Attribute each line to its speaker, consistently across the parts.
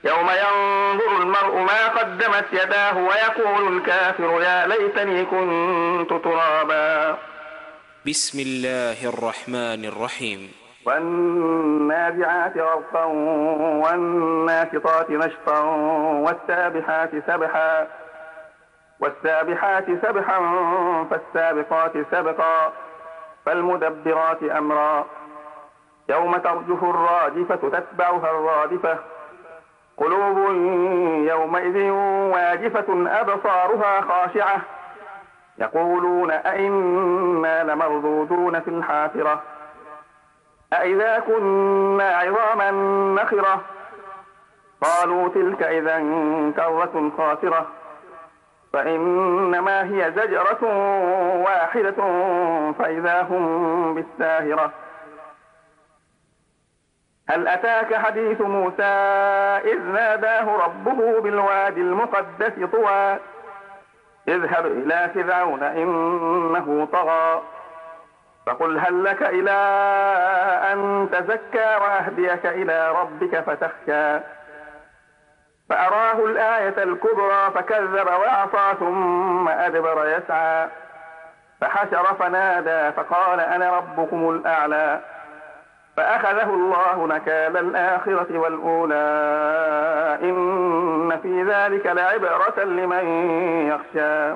Speaker 1: يوم ينظر المرء ما قدمت يداه ويقول الكافر يا ليتني كنت ترابا.
Speaker 2: بسم الله الرحمن الرحيم.
Speaker 1: والنازعات غرقا والناشطات نشطا والسابحات سبحا فالسابقات سبقا فالمدبرات أمرا. يوم ترجف الراجفة تتبعها الرادفة قلوب يومئذ واجفة أبصارها خاشعة يقولون أئنا لمردودون في الحافرة أئذا كنا عظاما نخرة قالوا تلك إذا كرة خاسرة فإنما هي زجرة واحدة فإذا هم بالساهرة. هل أتاك حديث موسى إذ ناداه ربه بالوادي المقدس طوى اذهب إلى فرعون إنه طغى فقل هل لك إلى أن تزكى وأهديك إلى ربك فتخشى فأراه الآية الكبرى فكذب وعصى ثم أدبر يسعى فحشر فنادى فقال أنا ربكم الأعلى فأخذه الله نكال الآخرة والأولى إن في ذلك لعبرة لمن يخشى.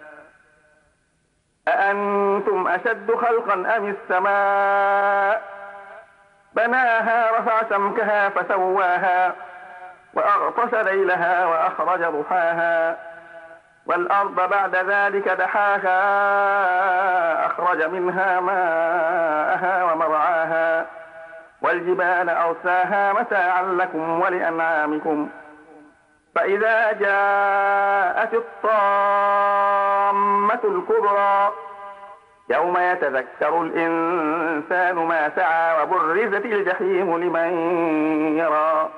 Speaker 1: أأنتم أشد خلقا أم السماء بناها رفع سمكها فسواها وأغطش ليلها وأخرج ضحاها والأرض بعد ذلك دحاها أخرج منها ماءها ومرعاها والجبال أرساها متاعا لكم ولأنعامكم فإذا جاءت الطامة الكبرى يوم يتذكر الإنسان ما سعى وبرزت الجحيم لمن يرى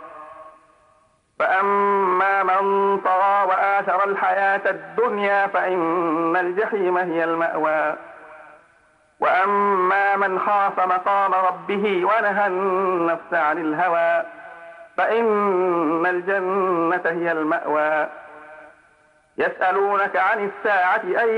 Speaker 1: فأما من طغى وآثر الحياة الدنيا فإن الجحيم هي المأوى وأما من خاف مقام ربه ونهى النفس عن الهوى فإن الجنة هي المأوى. يسألونك عن الساعة